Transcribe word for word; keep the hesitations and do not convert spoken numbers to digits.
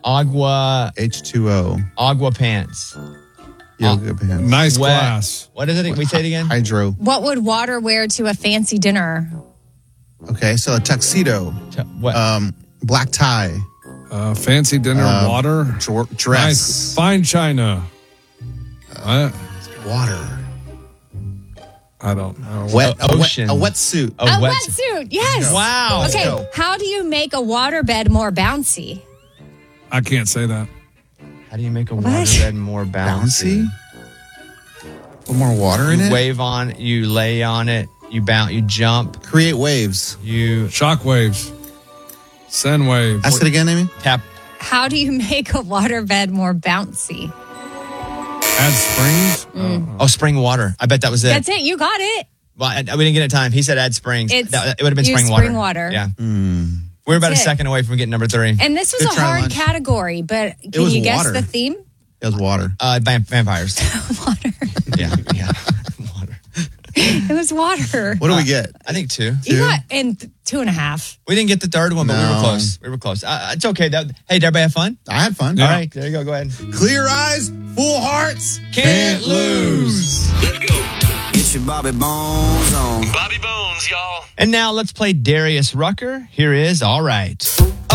Agua. H two O. Agua pants. Yoga pants. Nice Wet. glass. What is it? We say it again? Hydro. What would water wear to a fancy dinner? Okay, so a tuxedo. T- what? Um, black tie. Uh, fancy dinner, Uh, water. dr- dress. Nice. Fine china. Uh, Water. I don't know. Wet. A, wet, ocean. a wetsuit. a A wet- wetsuit, yes. Wow. Okay, go. how do you make a waterbed more bouncy? I can't say that. How do you make a waterbed more bouncy? Bouncy? Put more water in You it? wave on, you lay on it, you bounce, you jump, Create waves. you Shock waves. Send waves. Ask it again, Amy. tap. How do you make a waterbed more bouncy? Add springs. Oh, spring water. I bet that was it. That's it. You got it. Well, I, we didn't get it time. He said add springs. It's- That- it would have been use spring water. spring water. Yeah. We were about That's a it. second away from getting number three. And this was Good a try, hard Lunch. category, but can was you guess water. the theme? It was water. Uh, vamp- vampires. Water. yeah, yeah. Water. It was water. What do we get? I think two. You got in th- two and a half. We didn't get the third one, but we were No. close. We were close. Uh, it's okay. That, hey, did everybody have fun? I had fun. All right, there you go. Go ahead. Clear eyes, full hearts. Can't lose. Let's go. Get your Bobby Bones on. Bobby Bones, y'all. And now let's play Darius Rucker. Here is All Right.